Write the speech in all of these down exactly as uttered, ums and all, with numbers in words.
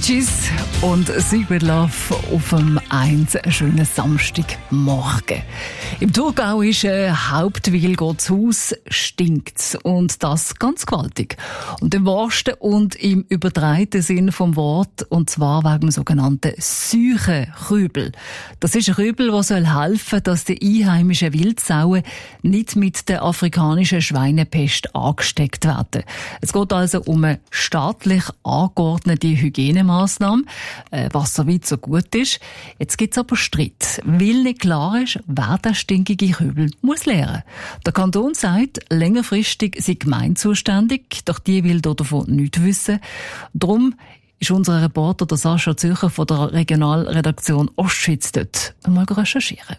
Bee Gees und Secret Love auf dem eins schönen Samstagmorgen. Im Thurgau ist ein Hauptwil Haus, stinkt und das ganz gewaltig. Und im wahrsten und im übertreiten Sinn vom Wort, und zwar wegen dem sogenannten Seuchenkübel. Das ist ein Kübel, der soll helfen, dass die einheimischen Wildsauen nicht mit der afrikanischen Schweinepest angesteckt werden. Es geht also um eine staatlich angeordnete Hygienemaßnahme, was so weit so gut ist. Jetzt gibt es aber Streit, weil nicht klar ist, wer der stinkige Kübel muss leeren. Der Kanton sagt, längerfristig sei die Gemeinde zuständig, doch die will davon nichts wissen. Darum ist unser Reporter, der Sascha Zürcher von der Regionalredaktion Ostschweiz, dort mal recherchieren.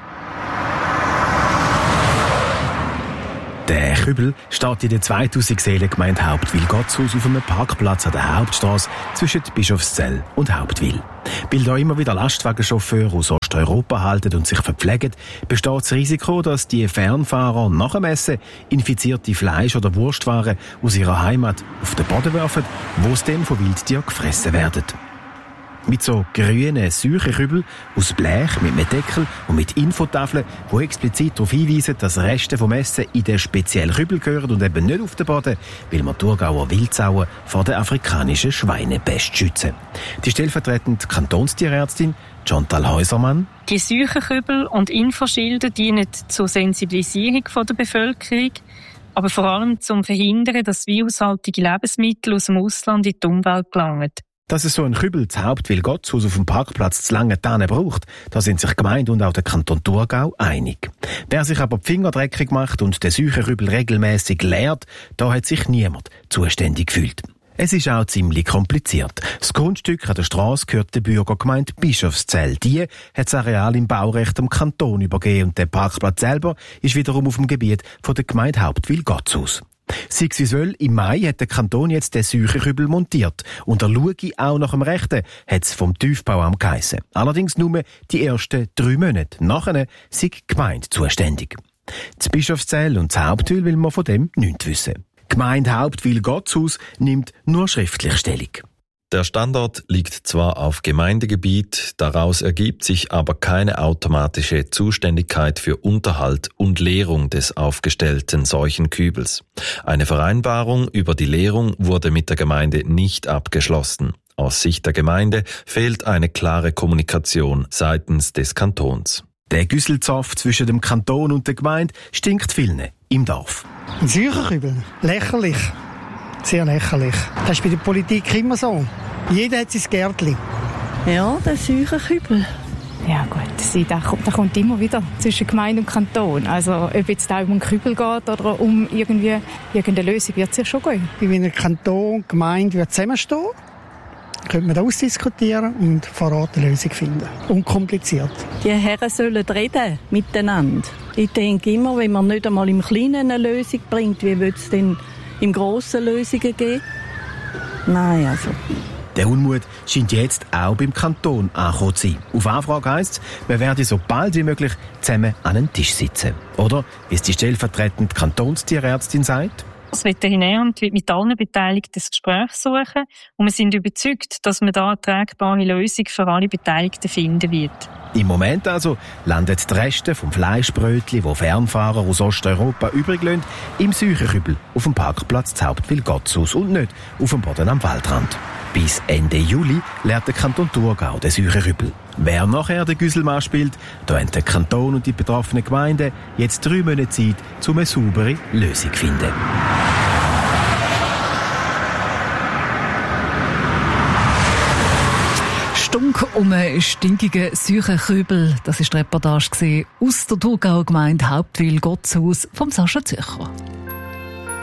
Der Kübel steht in der zweitausend Seelen-Gemeinde Hauptwil-Gottshaus auf einem Parkplatz an der Hauptstrasse zwischen Bischofszell und Hauptwil. Weil da immer wieder Lastwagenchauffeure aus Osteuropa halten und sich verpflegen, besteht das Risiko, dass die Fernfahrer nach dem Essen infizierte Fleisch- oder Wurstwaren aus ihrer Heimat auf den Boden werfen, wo es dann von Wildtieren gefressen werden. Mit so grünen Seuchenkübeln aus Blech, mit einem Deckel und mit Infotafeln, die explizit darauf hinweisen, dass Reste vom Essen in den speziellen Kübel gehören und eben nicht auf den Boden, weil man Thurgauer Wildsauen vor der afrikanischen Schweinepest schützen. Die stellvertretende Kantonstierärztin Chantal Häusermann. Die Seuchenkübel und Infoschilder dienen zur Sensibilisierung der Bevölkerung, aber vor allem zum Verhindern, dass virushaltige Lebensmittel aus dem Ausland in die Umwelt gelangen. Dass es so ein Kübel zu Hauptwil-Gottshaus auf dem Parkplatz zu Langenthal braucht, da sind sich Gemeinde und auch der Kanton Thurgau einig. Wer sich aber die Finger dreckig macht und den Seuchenkübel regelmäßig leert, da hat sich niemand zuständig gefühlt. Es ist auch ziemlich kompliziert. Das Grundstück an der Strasse gehört der Bürgergemeinde Bischofszell. Die hat das Areal im Baurecht dem Kanton übergeben und der Parkplatz selber ist wiederum auf dem Gebiet von der Gemeinde Hauptwil-Gottshaus. Sei es wie soll, im Mai hat der Kanton jetzt den Seuchenkübel montiert. Und der Schaue auch nach dem Rechten hat es vom Tiefbauamt geheissen. Allerdings nur die ersten drei Monate. Nachher sei die Gemeinde zuständig. Das Bischofszell und das Hauptwil will man von dem nichts wissen. Die Gemeinde Hauptwil-Gottshaus nimmt nur schriftlich Stellung. Der Standort liegt zwar auf Gemeindegebiet, daraus ergibt sich aber keine automatische Zuständigkeit für Unterhalt und Leerung des aufgestellten Seuchenkübels. Eine Vereinbarung über die Leerung wurde mit der Gemeinde nicht abgeschlossen. Aus Sicht der Gemeinde fehlt eine klare Kommunikation seitens des Kantons. Der Güsselzoff zwischen dem Kanton und der Gemeinde stinkt vielen im Dorf. Ein Seuchenkübel? Lächerlich. Sehr lächerlich. Das ist bei der Politik immer so. Jeder hat sein Gärtchen. Ja, der Seuchenkübel. Ja gut, der kommt, der kommt immer wieder zwischen Gemeinde und Kanton. Also ob jetzt auch um einen Kübel geht oder um irgendwie irgendeine Lösung, wird es ja schon gehen. Wenn ein Kanton und Gemeinde zusammenstehen, könnte man das ausdiskutieren und vor Ort eine Lösung finden. Unkompliziert. Die Herren sollen reden miteinander. Ich denke immer, wenn man nicht einmal im Kleinen eine Lösung bringt, wie wird es denn im Grossen Lösungen geben? Nein, also. Der Unmut scheint jetzt auch beim Kanton angekommen zu sein. Auf Anfrage heisst es, wir werden so bald wie möglich zusammen an einem Tisch sitzen. Oder, wie es die stellvertretende Kantonstierärztin sagt: Das Veterinäramt wird mit allen Beteiligten das Gespräch suchen und wir sind überzeugt, dass man da eine tragbare Lösung für alle Beteiligten finden wird. Im Moment also landen die Reste vom Fleischbrötli, wo Fernfahrer aus Osteuropa übrig lassen, im Seuchenkübel auf dem Parkplatz zu Hauptwil-Gottshaus und nicht auf dem Boden am Waldrand. Bis Ende Juli leert der Kanton Thurgau den Seuchenkübel. Wer nachher den Güsselmann spielt, da haben der Kanton und die betroffenen Gemeinden jetzt drei Monate Zeit, um eine saubere Lösung zu finden. Stunk um einen stinkigen Seuchenkübel. Das war die Reportage aus der Thurgauer Gemeinde Hauptwil-Gottshaus vom Sascha Zürcher.